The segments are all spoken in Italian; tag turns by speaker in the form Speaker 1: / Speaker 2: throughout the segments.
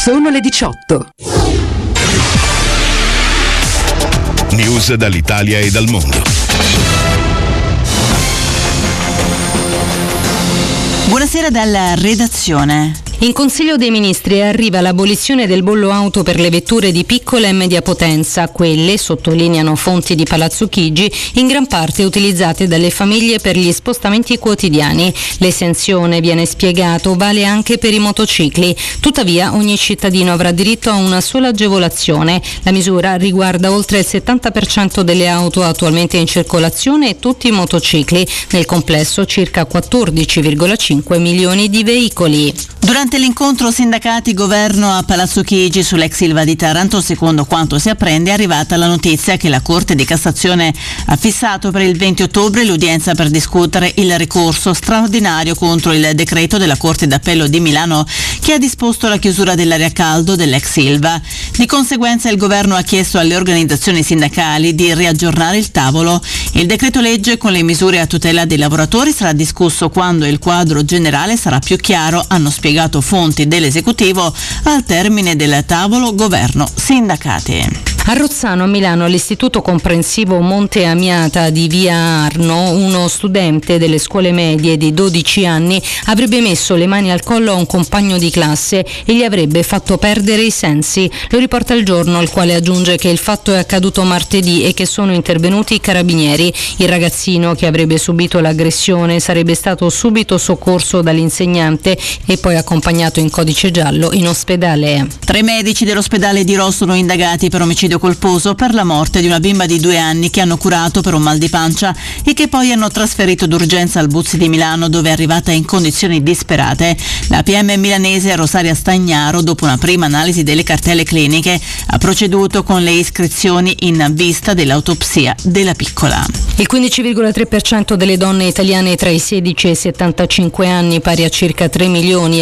Speaker 1: Sono le 18.
Speaker 2: News dall'Italia e dal mondo.
Speaker 3: Buonasera dalla redazione.
Speaker 4: In Consiglio dei Ministri arriva l'abolizione del bollo auto per le vetture di piccola e media potenza, quelle, sottolineano fonti di Palazzo Chigi, in gran parte utilizzate dalle famiglie per gli spostamenti quotidiani. L'esenzione, viene spiegato, vale anche per i motocicli. Tuttavia ogni cittadino avrà diritto a una sola agevolazione. La misura riguarda oltre il 70% delle auto attualmente in circolazione e tutti i motocicli, nel complesso circa 14,5 milioni di veicoli.
Speaker 3: Durante l'incontro sindacati-governo a Palazzo Chigi sull'ex Ilva di Taranto, secondo quanto si apprende, è arrivata la notizia che la Corte di Cassazione ha fissato per il 20 ottobre l'udienza per discutere il ricorso straordinario contro il decreto della Corte d'Appello di Milano che ha disposto la chiusura dell'area caldo dell'ex Ilva. Di conseguenza il governo ha chiesto alle organizzazioni sindacali di riaggiornare il tavolo. Il decreto legge con le misure a tutela dei lavoratori sarà discusso quando il quadro generale sarà più chiaro, hanno spiegato fonti dell'esecutivo al termine del tavolo governo-sindacati.
Speaker 4: A Rozzano, a Milano, all'Istituto Comprensivo Monte Amiata di Via Arno, uno studente delle scuole medie di 12 anni avrebbe messo le mani al collo a un compagno di classe e gli avrebbe fatto perdere i sensi. Lo riporta Il Giorno, il quale aggiunge che il fatto è accaduto martedì e che sono intervenuti i carabinieri. Il ragazzino che avrebbe subito l'aggressione sarebbe stato subito soccorso dall'insegnante e poi accompagnato in codice giallo in ospedale.
Speaker 3: 3 medici dell'ospedale di Rho sono indagati per omicidio colposo per la morte di una bimba di 2 anni che hanno curato per un mal di pancia e che poi hanno trasferito d'urgenza al Buzzi di Milano, dove è arrivata in condizioni disperate. La PM milanese Rosaria Stagnaro, dopo una prima analisi delle cartelle cliniche, ha proceduto con le iscrizioni in vista dell'autopsia della piccola.
Speaker 4: Il 15,3% delle donne italiane tra i 16 e i 75 anni, pari a circa 3 milioni, e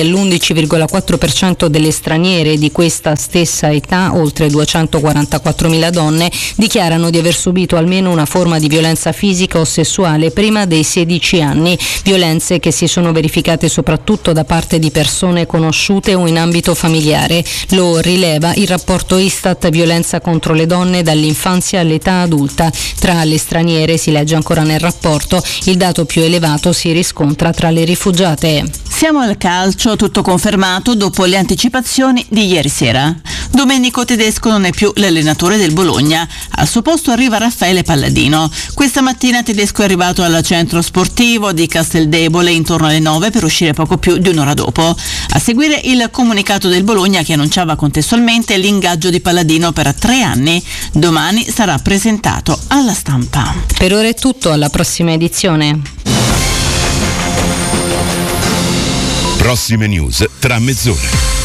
Speaker 4: l'11,4% delle straniere di questa stessa età, oltre 244.000 donne, dichiarano di aver subito almeno una forma di violenza fisica o sessuale prima dei 16 anni, violenze che si sono verificate soprattutto da parte di persone conosciute o in ambito familiare. Lo rileva il rapporto Istat Violenza contro le donne dall'infanzia all'età adulta. Tra le straniere, si legge ancora nel rapporto, il dato più elevato si riscontra tra le rifugiate.
Speaker 3: Siamo al calcio, tutto confermato dopo le anticipazioni di ieri sera. Domenico Tedesco non è più l'allenatore del Bologna, al suo posto arriva Raffaele Palladino. Questa mattina Tedesco è arrivato al centro sportivo di Casteldebole intorno alle 9 per uscire poco più di un'ora dopo. A seguire il comunicato del Bologna che annunciava contestualmente l'ingaggio di Palladino per 3 anni. Domani sarà presentato alla stampa.
Speaker 4: Per ora è tutto, alla prossima edizione.
Speaker 2: Prossime news tra mezz'ora.